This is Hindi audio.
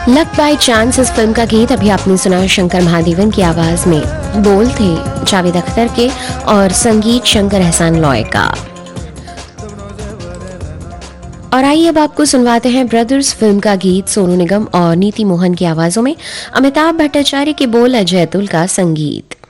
लक बाय चांस इस फिल्म का गीत अभी आपने सुना शंकर महादेवन की आवाज में। बोल थे जावेद अख्तर के और संगीत शंकर एहसान लॉय का। और आइए अब आपको सुनवाते हैं ब्रदर्स फिल्म का गीत सोनू निगम और नीति मोहन की आवाजों में। अमिताभ भट्टाचार्य के बोल, अजय अतुल का संगीत।